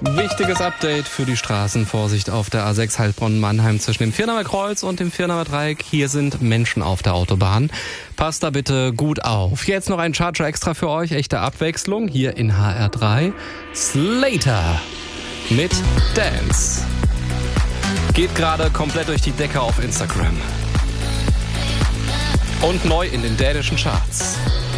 Wichtiges Update für die Straßenvorsicht auf der A6 Heilbronn-Mannheim zwischen dem Viernamer Kreuz und dem Viernamer Dreieck. Hier sind Menschen auf der Autobahn. Passt da bitte gut auf. Jetzt noch ein Charger extra für euch. Echte Abwechslung hier in HR3. Slater mit Dance. Geht gerade komplett durch die Decke auf Instagram. Und neu in den dänischen Charts.